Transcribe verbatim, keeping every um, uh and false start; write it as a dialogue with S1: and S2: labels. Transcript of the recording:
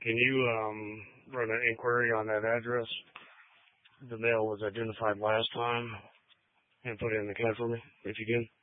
S1: Can you um, run an inquiry on that address? The mail was identified last time, and put it in the account for me, if you can.